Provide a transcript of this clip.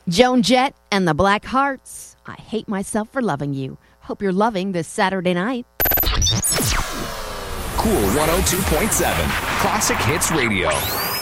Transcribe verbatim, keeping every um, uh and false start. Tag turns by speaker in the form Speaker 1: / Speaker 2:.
Speaker 1: Joan Jett and the Black Hearts. I hate myself for loving you. Hope you're loving this Saturday night.
Speaker 2: Cool one oh two point seven. Classic Hits Radio.